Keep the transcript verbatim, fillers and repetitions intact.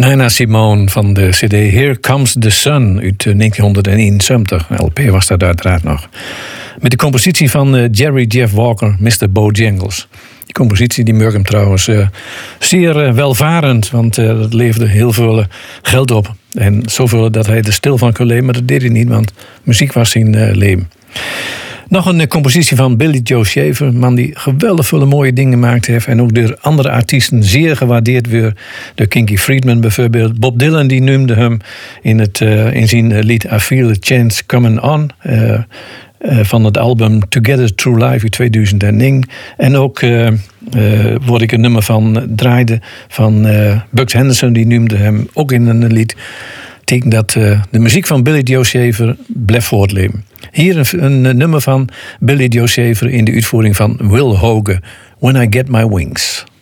Nina Simone van de cd Here Comes the Sun uit negentienhonderdeenenzeventig. L P was dat uiteraard nog. Met de compositie van uh, Jerry Jeff Walker, mister Bojangles. Die compositie die maakt hem trouwens uh, zeer uh, welvarend, want uh, dat leverde heel veel uh, geld op. En zoveel dat hij er stil van kon leven, maar dat deed hij niet, want muziek was zijn uh, leven. Nog een uh, compositie van Billy Joe Shaver, een man die geweldig veel mooie dingen gemaakt heeft en ook door andere artiesten zeer gewaardeerd werd. Door Kinky Friedman bijvoorbeeld. Bob Dylan die noemde hem in, het, uh, in zijn lied I Feel a Chance Coming On. Uh, uh, van het album Together Through Life uit tweeduizend één. En ook uh, uh, word ik een nummer van draaide van uh, Bugs Henderson, die noemde hem ook in een lied. Tekent dat uh, de muziek van Billy Joe Shaver blijft voortleven. Hier een, een nummer van Billy Joe Shaver in de uitvoering van Will Hoge, When I Get My Wings.